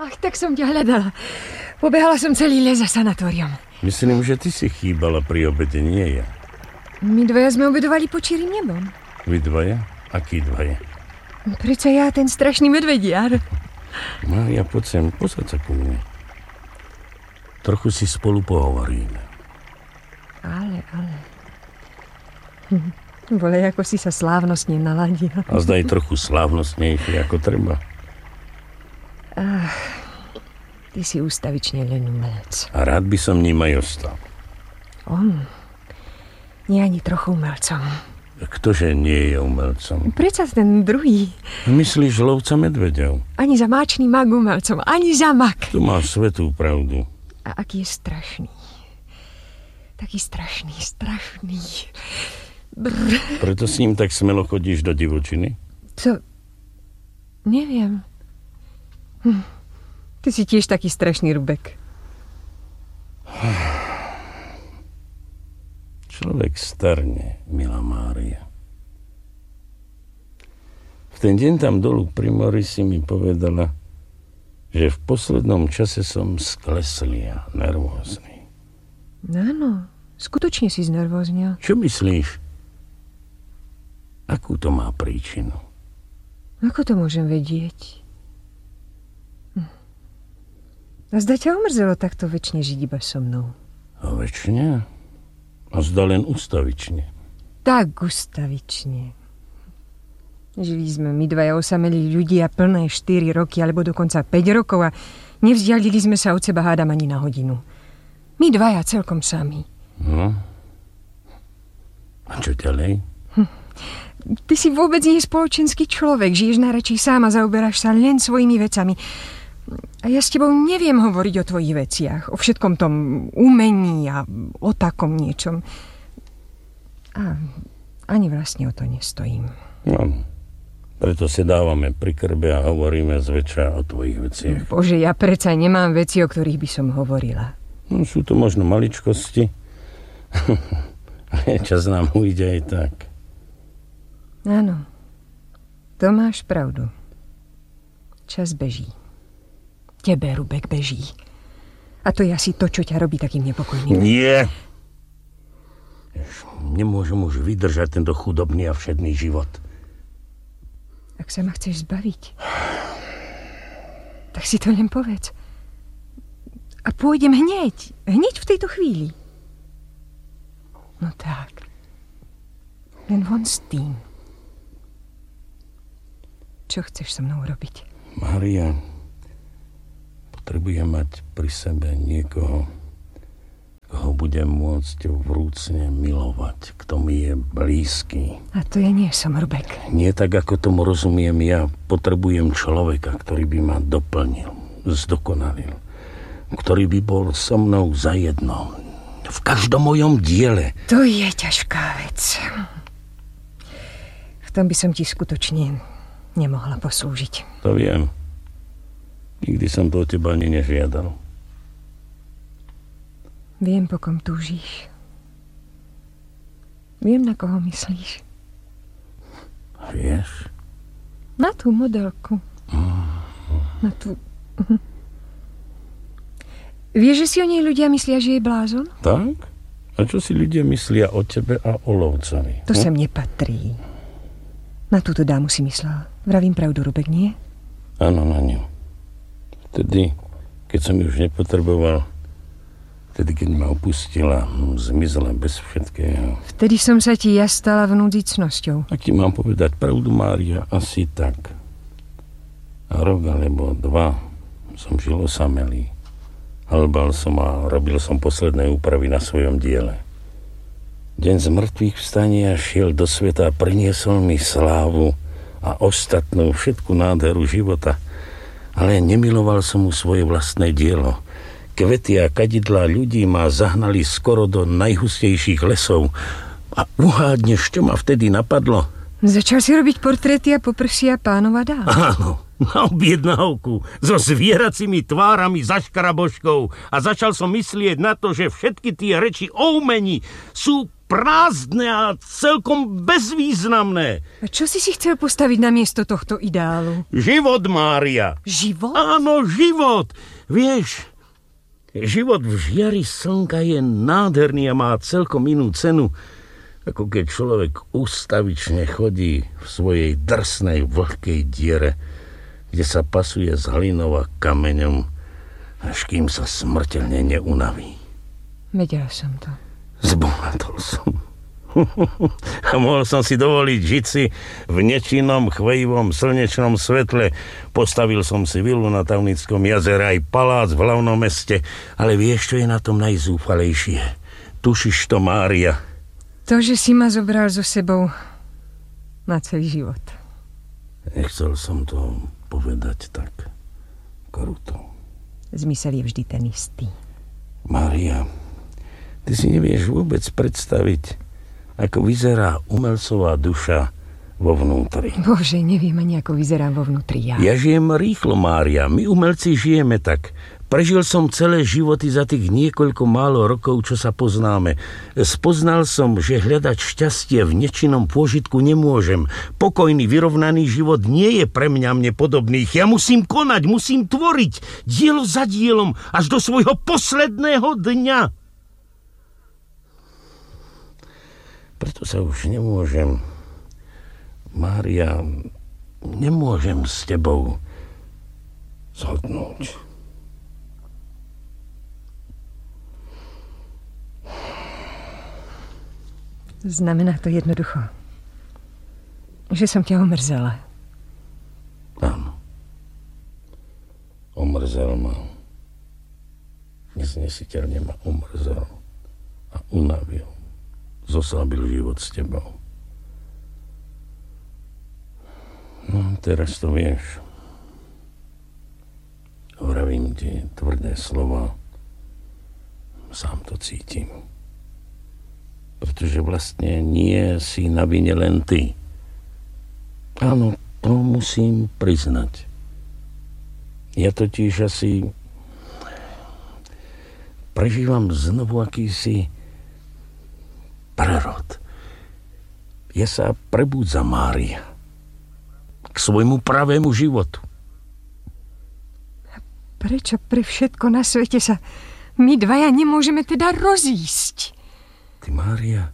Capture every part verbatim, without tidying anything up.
Ach, tak som ťa hľadala. Pobehala som celý les za sanatóriom. Myslím, že ty si chýbala pri obede, nie ja. My dvaja sme obedovali pod čirým nebom. Vy dvaja? Aký dvaja? Prečo ja, ten strašný medvediar? Mária, poď sem, posaď sa ku mne. Trochu si spolu pohovoríme. Ale, ale... Bolej, ako si sa slávnostne naladil. A zdaj trochu slávnostnejšie, ako treba. Ach, ty si ústavične len umelec. A rád by som ním aj ostal. On nie ani trochu umelcom. Ktože nie je umelcom? Prečo ten druhý? Myslíš lovca medveďov? Ani za máčný mag umelcom, ani za mak. Tu máš svetú pravdu. A aký je strašný. Taký strašný, strašný. Brr. Preto s ním tak smelo chodíš do divočiny? Co? Neviem. Hm. Ty si tiež taký strašný, Rubek. Človek starne, milá Mária. V ten deň tam dolu pri mori si mi povedala, že v poslednom čase som skleslý a nervózny. Áno, skutočne si znervóznil. Čo myslíš? Akú to má príčinu? Ako to môžem vedieť? Hm. A zda ťa omrzelo takto večne žiť iba so mnou? A večne? A zda len ustavične? Tak ustavične. Žili sme my dvaja osamelí ľudia plné štyri roky, alebo dokonca päť rokov a nevzdialili sme sa od seba hádam ani na hodinu. My dvaja celkom sami. No. A čo ďalej? Hm. Ty si vôbec nie spoločenský človek. Žiješ najradšej sám a zaoberáš sa len svojimi vecami. A ja s tebou neviem hovoriť o tvojich veciach. O všetkom tom umení a o takom niečom. A ani vlastne o to nestojím. No, preto si dávame pri krbe a hovoríme zväčša o tvojich veciach. Bože, ja predsa nemám veci, o ktorých by som hovorila. No, sú to možno maličkosti. Ale čas nám ujde aj tak. Áno, to máš pravdu. Čas beží. Tebe, Rubek, beží. A to je asi to, čo ťa robí takým nepokojným. Nie. Nemôžem už vydržať tento chudobný a všedný život. Ak sa ma chceš zbaviť, tak si to len povedz. A pôjdem hneď. Hneď v tejto chvíli. No tak. Len von s tým. Čo chceš so mnou robiť? Mária, potrebujem mať pri sebe niekoho, koho budem môcť vrúcne milovať, kto mi je blízky. A to ja nie som, Rubek. Nie tak, ako tomu rozumiem ja. Potrebujem človeka, ktorý by ma doplnil, zdokonalil, ktorý by bol so mnou zajedno. V každom mojom diele. To je ťažká vec. V tom by som ti skutočne nemohla poslúžiť. To viem. Nikdy som to od teba ani nežiadal. Viem, po kom túžiš. Viem, na koho myslíš. Vieš? Na tú modelku. Mm. Na tú... Vieš, že si o nej ľudia myslia, že je blázon? Tak? A čo si ľudia myslia o tebe a o lovcovi? To hm? sem nepatrí. Na túto dámu si myslel. Vravím pravdu, Rubek, nie? Áno, na ňu. Vtedy, keď som ju už nepotreboval, vtedy, keď ma opustila, zmizla bez všetkého. Vtedy som sa ti ja stala vnúdicnosťou. A ti mám povedať pravdu, Mária, asi tak. A rok alebo dva som žil osamelý. Halbal som a robil som posledné úpravy na svojom diele. Deň z mŕtvych vstania šiel do sveta a priniesol mi slávu a ostatnú všetku nádheru života. Ale nemiloval som mu svoje vlastné dielo. Kvety a kadidlá ľudí ma zahnali skoro do najhustejších lesov. A uhádneš, čo ma vtedy napadlo? Začal si robiť portréty a poprsia pánova dál. Áno, na objednávku, so zvieracími tvárami za škaraboškou. A začal som myslieť na to, že všetky tie reči o umení sú prázdne a celkom bezvýznamné. A čo si si chcel postaviť na miesto tohto ideálu? Život, Mária. Život? Áno, život. Vieš, život v žiari slnka je nádherný a má celkom inú cenu, ako keď človek ustavične chodí v svojej drsnej vlhkej diere, kde sa pasuje s hlinou a kameňom, až kým sa smrteľne neunaví. Vedela som to. Zbohatol som. A mohol som si dovoliť žiť si v nečinnom, chvejivom, slnečnom svetle. Postavil som si vilu na Tavnickom jazere aj palác v hlavnom meste. Ale vieš, čo je na tom najzúfalejšie? Tušíš to, Mária? To, že si ma zobral so sebou na celý život. Nechcel som to povedať tak kruto. Zmysel je vždy ten istý. Mária, ty si nevieš vôbec predstaviť, ako vyzerá umelcová duša vo vnútri. Bože, neviem ani, ako vyzerám vo vnútri ja. Ja žijem rýchlo, Mária. My umelci žijeme tak. Prežil som celé životy za tých niekoľko málo rokov, čo sa poznáme. Spoznal som, že hľadať šťastie v nečinnom pôžitku nemôžem. Pokojný, vyrovnaný život nie je pre mňa mne podobných. Ja musím konať, musím tvoriť. Dielo za dielom, až do svojho posledného dňa. Preto sa už nemôžem, Mária, nemôžem s tebou zhodnúť. Znamená to jednoducho, že som ťa omrzela. Áno. Omrzel ma. Neznesiteľne ma omrzel a unavil. Zoslabil život s tebou. No, teraz to vieš. Hovorím ti tvrdé slova. Sám to cítim. Pretože vlastne nie si na vine len ty. Áno, to musím priznať. Ja totiž asi prežívam znovu akýsi prerod. Ja sa prebúdzam, Mária, k svojmu pravému životu. Prečo pre všetko na svete sa my dvaja nemôžeme teda rozísť? Ty, Mária,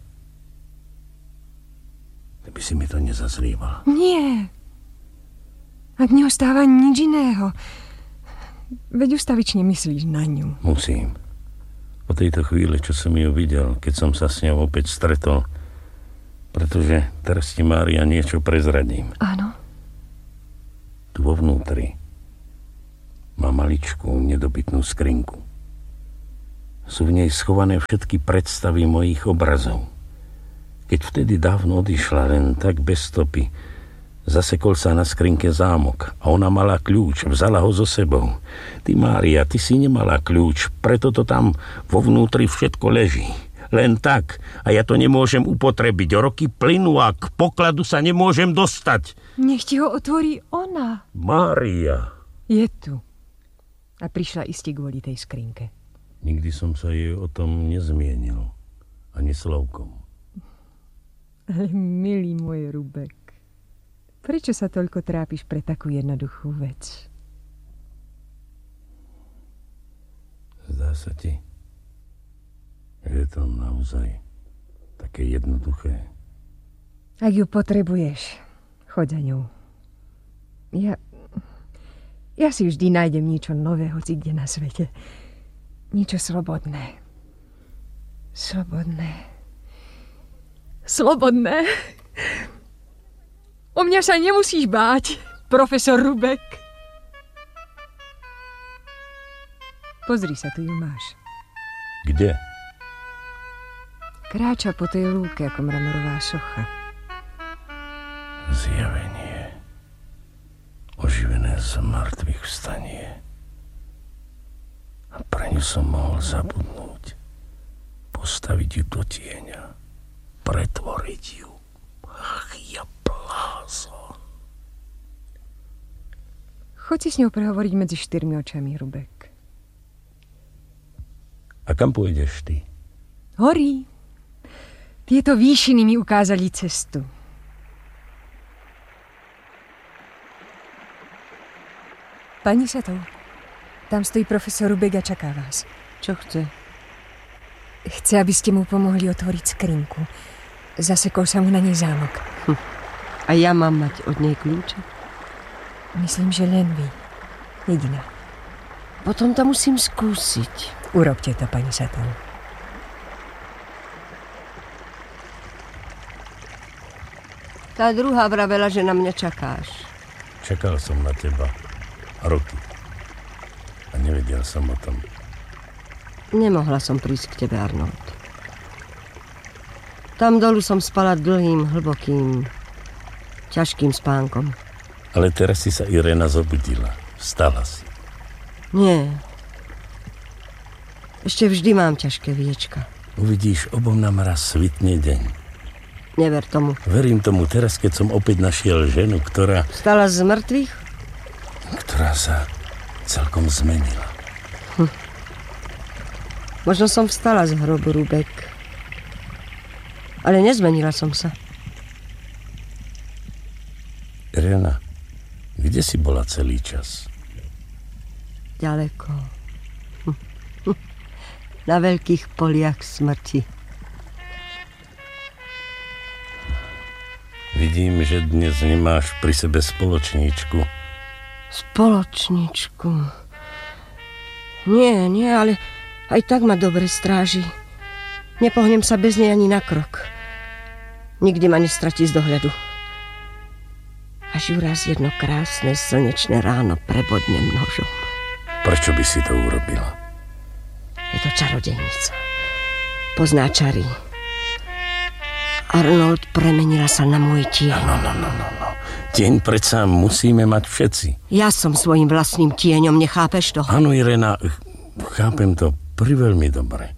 ty by si mi to nezazrievala. Nie. Ak neostáva nič iného. Veď ustavične myslíš na ňu. Musím. Po tejto chvíli, čo som ju videl, keď som sa s ňou opäť stretol, pretože teraz ti, Mária, niečo prezradím. Áno. Tu vo vnútri má maličkú, nedobytnú skrinku. Sú v nej schované všetky predstavy mojich obrazov. Keď vtedy dávno odišla len tak bez stopy, zasekol sa na skrinke zámok a ona mala kľúč, vzala ho so sebou. Ty, Mária, ty si nemala kľúč, preto to tam vo vnútri všetko leží. Len tak. A ja to nemôžem upotrebiť. Roky plynú a k pokladu sa nemôžem dostať. Nech ti ho otvorí ona. Mária. Je tu. A prišla iste kvôli tej skrinke. Nikdy som sa jej o tom nezmienil. Ani slovkom. Ale milý môj Rubek, prečo sa toľko trápiš pre takú jednoduchú vec? Zdá sa ti, že je to naozaj také jednoduché. Ak ju potrebuješ, choď za ňou. Ja, ja si vždy nájdem niečo nové, hoci kde na svete. Niečo slobodné. Slobodné. Slobodné. O mňa sa nemusíš báť, profesor Rubek. Pozri sa, tu ju máš. Kde? Kráča po tej lúke ako mramorová socha. Zjavenie. Oživené z mŕtvych vstanie. A pre ňu som mohol zabudnúť. Postaviť ju do tieňa. Pretvoriť ju. Ach, ja blázon. Choď si s ňou prehovoriť medzi štyrmi očami, Rubek. A kam pôjdeš ty? Horí. Tieto výšiny mi ukázali cestu. Pani Satou, tam stojí profesor Rubek a čaká vás. Čo chce? Chce, aby ste mu pomohli otvoriť skrinku. Zasekol sa mu na nej zámok. Hm. A ja mám mať od nej kľúče? Myslím, že len vy. Jediná. Potom to musím skúsiť. Urobte to, pani Satou. Tá druhá vravela, že na mňa čakáš. Čakal som na teba roky. A nevedel som o tom. Nemohla som prísť k tebe, Arnold. Tam dolu som spala dlhým, hlbokým, ťažkým spánkom. Ale teraz si sa Irena zobudila. Vstala si. Nie. Ešte vždy mám ťažké viečka. Uvidíš, obom nám raz svitne deň. Never tomu. Verím tomu teraz, keď som opäť našiel ženu, ktorá... Vstala z mŕtvych? Ktorá sa celkom zmenila. Hm. Možno som vstala z hrobu, Rubek. Ale nezmenila som sa. Irena, kde si bola celý čas? Ďaleko. Hm. Hm. Na veľkých poliach smrti. Vidím, že dnes nemáš pri sebe spoločníčku. Spoločničku. Nie, nie, ale aj tak ma dobre stráži. Nepohnem sa bez nej ani na krok. Nikdy ma nestratí z dohľadu. Až ju raz jedno krásne slnečné ráno prebodnem nožom. Prečo by si to urobila? Je to čarodejnica. Pozná čary. Arnold, premenila sa na môj tieň. No, no, no, no, no. Tieň predsa musíme mať všetci. Ja som svojim vlastným tieňom, nechápeš to? Áno, Irena, chápem to priveľmi dobre.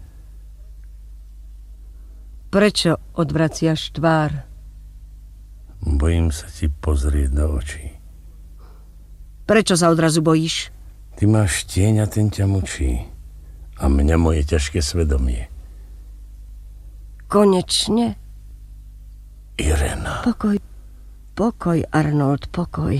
Prečo odvraciaš tvár? Bojím sa ti pozrieť do očí. Prečo sa odrazu bojíš? Ty máš tieň a ten ťa mučí. A mňa moje ťažké svedomie. Konečne? Irena. Pokoj, pokoj, Arnold, pokoj.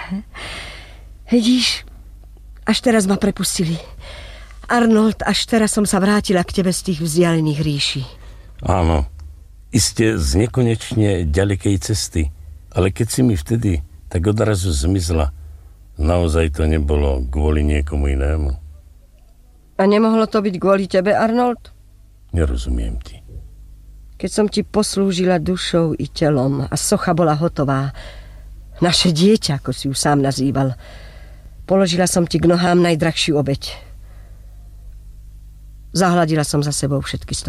Vidíš, až teraz ma prepustili. Arnold, až teraz som sa vrátila k tebe z tých vzdialených ríší. Áno, iste z nekonečne ďalekej cesty. Ale keď si mi vtedy tak odrazu zmizla, naozaj to nebolo kvôli niekomu inému. A nemohlo to byť kvôli tebe, Arnold? Nerozumiem ti. Keď som ti poslúžila dušou i telom a socha bola hotová, naše dieťa, ako si ju sám nazýval, položila som ti k nohám najdrahšiu obeť. Zahladila som za sebou všetky stopy.